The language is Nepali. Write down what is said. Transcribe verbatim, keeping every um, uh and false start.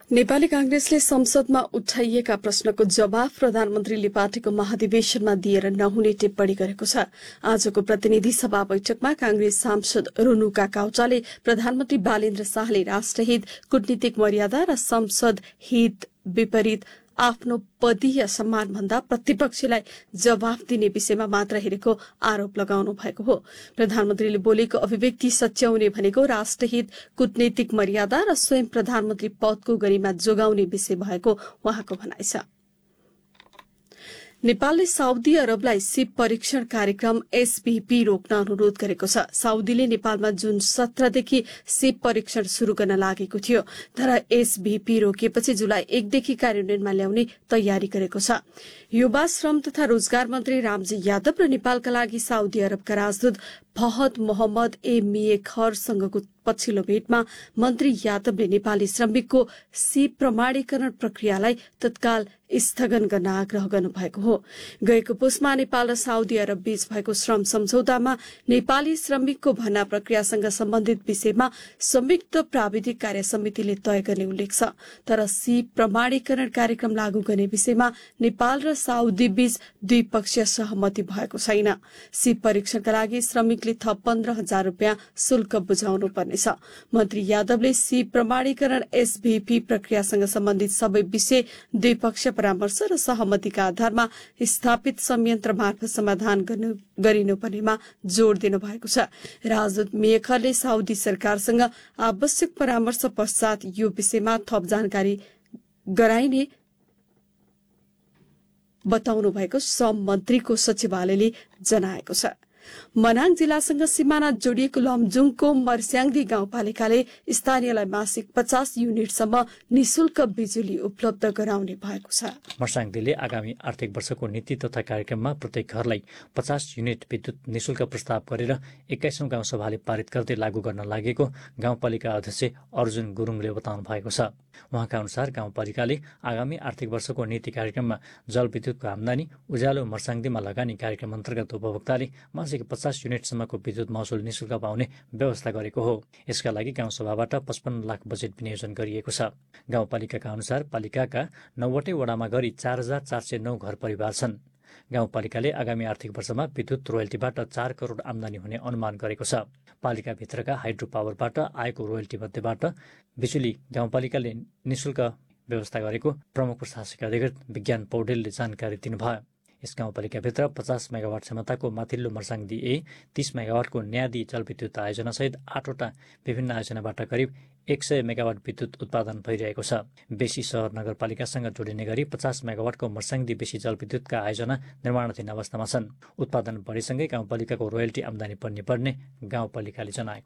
नेपाली कांग्रेसले संसदमा उठाइएका प्रश्नको जवाफ प्रधानमन्त्रीले पार्टीको महाधिवेशनमा दिएर नहुने टिप्पणी गरेको छ। आजको प्रतिनिधि सभा बैठकमा कांग्रेस सांसद रुनुका काउचाले प्रधानमन्त्री बालेन्द्र शाहले राष्ट्रहित, कूटनीतिक मर्यादा र संसद हित विपरीत आफ्नो पदीय सम्मान भन्दा प्रतिपक्षीलाई जवाफ दिने विषयमा मात्र हेरेको आरोप लगाउनु भएको हो। प्रधानमन्त्रीले बोलेको अभिव्यक्ति सच्याउने भनेको राष्ट्रहित, कूटनीतिक मर्यादा र स्वयं प्रधानमन्त्री पदको गरिमा जोगाउने विषय भएको उहाँको भनाइ छ। नेपालले साउदी अरबलाई सीप परीक्षण कार्यक्रम एसभीपी रोक्न अनुरोध गरेको छ। साउदीले नेपालमा जुन सत्रदेखि सीप परीक्षण शुरू गर्न लागेको थियो, तर एसभीपी रोकिएपछि जुलाई एकदेखि कार्यान्वयनमा ल्याउने तयारी गरेको छ। युवा, श्रम तथा रोजगार मन्त्री रामजी यादव र नेपालका लागि साउदी अरबका राजदूत फहद मोहम्मद ए मिएखरसँगको पछिल्लो भेटमा मन्त्री यादवले नेपाली श्रमिकको सीप प्रमाणीकरण प्रक्रियालाई तत्काल स्थगन गर्न आग्रह गर्नुभएको हो। गएको पुसमा नेपाल र साउदी अरब बीच भएको श्रम सम्झौतामा नेपाली श्रमिकको भर्ना प्रक्रियासँग सम्बन्धित विषयमा संयुक्त प्राविधिक कार्य समितिले तय गर्ने उल्लेख छ। तर सीप प्रमाणीकरण कार्यक्रम लागू गर्ने विषयमा नेपाल र साउदी बीच द्विपक्षीय सहमति भएको छैन। सीप परीक्षणका लागि श्रमिकले थप पन्ध्र हजार रूपियाँ शुल्क बुझाउनु पर्नेछ। मन्त्री यादवले सीप प्रमाणीकरण एसभीपी प्रक्रियासँग सम्बन्धित सबै विषय द्विपक्षीय परामर्श र सहमतिका आधारमा स्थापित संयन्त्र मार्फत समाधान गरिनुपर्नेमा जोड़ दिनु भएको छ। राजदूत मेखरले साउदी सरकारसँग आवश्यक परामर्श पश्चात यो विषयमा थप जानकारी गराइने बताउनु भएको श्रम मन्त्रीको सचिवालयले जनाएको छ। मनाङ जिल्लासँग सिमाना जोडिएको लमजुङको मर्स्याङदी गाउँपालिकाले स्थानीयलाई मासिक पचास युनिटसम्म निशुल्क बिजुली उपलब्ध गराउने भएको छ। मर्स्याङदीले आगामी आर्थिक वर्षको नीति तथा कार्यक्रममा प्रत्येक घरलाई पचास युनिट विद्युत निशुल्क प्रस्ताव गरेर एक्काइसौं गाउँसभाले पारित गर्दै लागू गर्न लागेको गाउँपालिका अध्यक्ष अर्जुन गुरुङले बताउनु भएको छ। उहाँका अनुसार गाउँपालिकाले आगामी आर्थिक वर्षको नीति कार्यक्रममा जलविद्युतको आमदानी, उज्यालो मर्स्याङदीमा लगानी कार्यक्रम अन्तर्गत उपभोक्ताले मासिक पचास युनिटसम्मको विद्युत महसुल निशुल्क पाउने व्यवस्था गरेको हो। यसका लागि गाउँसभाबाट पचपन्न लाख बजेट विनियोजन गरिएको छ। गाउँपालिकाका अनुसार पालिकाका नौवटै वडामा गरी चार हजार चार सय नौ घर परिवार छन्। गाउँपालिकाले आगामी आर्थिक वर्षमा विद्युत रोयल्टीबाट चार करोड़ आमदानी हुने अनुमान गरेको छ। पालिकाभित्रका हाइड्रो पावरबाट आएको रोयल्टी मध्येबाट बिजुली गाउँपालिकाले निशुल्क व्यवस्था गरेको प्रमुख प्रशासक अधिकृत विज्ञान पौडेलले जानकारी दिनुभयो। यस गाउँपालिकाभित्र पचास मेगावाट क्षमताको माथिल्लो मर्स्याङदी ए, तीस मेगावाटको न्यादी जलविद्युत आयोजनासहित आठवटा विभिन्न आयोजनाबाट करिब एक सय मेगावाट विद्युत उत्पादन भइरहेको छ। बेसी शहर नगरपालिकासँग जोडिने गरी पचास मेगावाटको मर्स्याङदी बेसी जलविद्युतका आयोजना निर्माणाधीन अवस्थामा छन्। उत्पादन बढीसँगै गाउँपालिकाको रोयल्टी आमदानी पनि बढ्ने गाउँपालिकाले जनाएको